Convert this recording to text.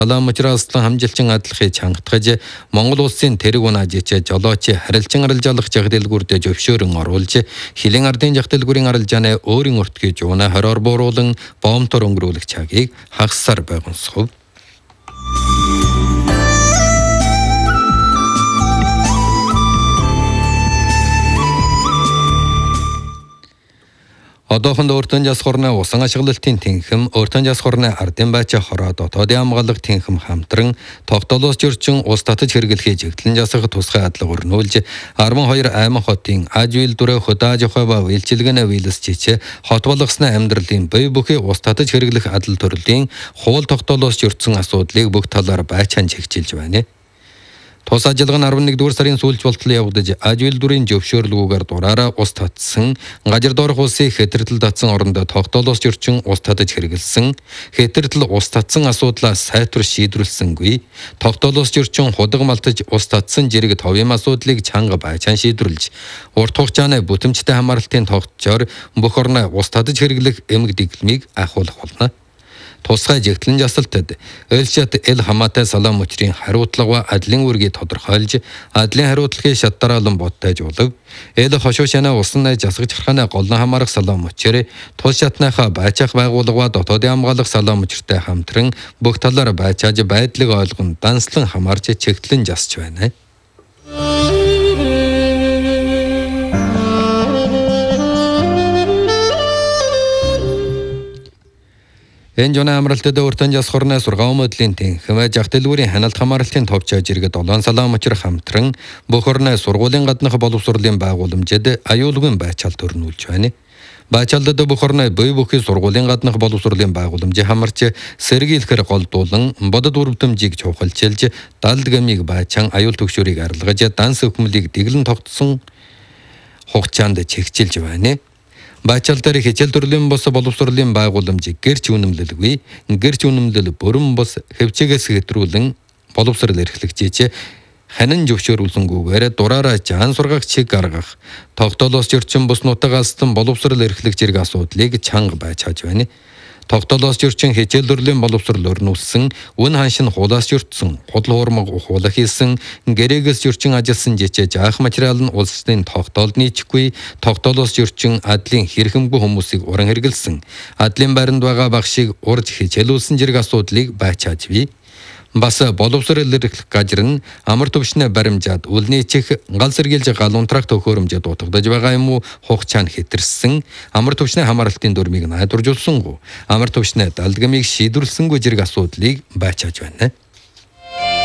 Салаан мужрааслан хамжилчин адилхыг чангатгаж Монгол улсын тэрэг унаажич жолооч харилцан арилжаалах жагдэлгүрдэ зөвшөөрөн оруулж хилэн ардын жагдэлгүрийн арилжааны өөрийн урт гэж унаа хороор бууруулан боомтор өнгөрүүлэх цагийг хагасаар байгансав. Одоохонд өөртөө jasхорны усан ашиглалтын тэнхэм, өөртөө jasхорны ардын байч хороо дотоодын хамгаалах тэнхэм хамтран тогтоолоос жирчин улс татаж хэрэглэхээ жигтлэн жасах тусгай адлага өрнүүлж 12 аймаг хотын аж үйлдвэрээ хөдааж явах үйлчилгээнэ биелсчиж хот болгосны амьдралын бие бүхий улс татаж хэрэглэх адал төрлийн хууль тогтоолоос жирчин асуудлыг бүх талаар байчаан чигчилж байна. Тус ажиллагаа нь 11-р сарын сүүлч болтол явагдаж аж үйлдвэрийн зөвшөөрлөгөөр дураараа ус татсан, газар доорх улсын хэтэрдэл татсан орондоо тогтоолоос жирчин ус татаж хэрэгэлсэн, хэтэрдэл ус татсан асуудлаа сайтар шийдвэрлсэнгүй, тогтоолоос жирчин худаг малтаж ус татсан жирэг товын асуудлыг чанга байчаан шийдвэрлэж, урт хугацааны бүтэмжтэй хамааралтын тогтчоор бүх орны ус татаж хэрэглэх эмэг дэглэмийг ахиулах болно. Тусгай жигтлэн жасалтад ээлжид эл хамаатай салаан мужрын хариутлага адлын үргийг тодорхойлж адлын хариуцлагыг шатдараалан бодтойжуулав. Эл хошуушана усан найз засагч харханы голлон хамаарах салаан мужир тул шатныхаа байцаах байгууллага дотоодын хамгаалах салаан мужиртай хамтран бүх талаар байцааж байдлыг ойлгон данслан хамаарч чигтлэн жасж байна. Энэ жона амралтад өөртөө jasхорны сургаан моделийн тэнхэм жагтэлгүүрийн ханалт хамааралтын товчоо жиргэд олон салаан мужир хамтран бүх орны сургуулийн гаднах боловсролын байгууламжид аюулгүй байцаалт өрнүүлж байна. Байцаалдад бүх орны бие бүхий сургуулийн гаднах боловсролын байгууламжийг хамарч сэргийлэхээр голдуулан бодод үрдэмжийг чухалчилж далдгамыг байцаан аюул төгшөөрийг арилгаж данс хөкмөлийг дэглэн тогтсон хугацаанд чигчилж байна. Байцаал дээр хичээл төрлийн бос боловсролын байгууламжийг гэрч үнэмлэлгүй, гэрч үнэмлэл бүрэн бос хэвчээгээс хэтрүүлэн боловсрол эрхлэгчиж ханин зөвшөөрүүлсэнгүйгээр дураараа жаан сургагчийг гаргах, тогтоолоос жирчин бус нутагаас боловсрол эрхлэх зэрэг асуудлыг чанга байцааж байна. Тогтоолоос жирчин хичээл төрлийн боловсрол өрнүүлсэн, үн ханшин хуулаас жиртсэн, худал хуурмаг ухуулах хийсэн, гэрээгээс жирчин ажилласан жичээ жаах материал нь улсын тогтоолд нийцэхгүй, тогтоолоос жирчин адлын хэрхэмгүй хүмүүсийг уран хэрэгэлсэн, адлын байранд байгаа багшийг урж хичээлүүлсэн зэрэг асуудлыг байцааж бий. Бас боловсрол эрхлэх газар нь амар төвшнө баримжаад үлний чих гал сэргийлж гал унтрах төхөөрөмжөд утгадаж байгаа юм уу хугацаанд хэтэрсэн амар төвшнө хамааралтын дүрмийг найдваржуулсангүй амар төвшнө далдгамыг шийдвэрлсэнгүй зэрэг асуудлыг байцааж байна.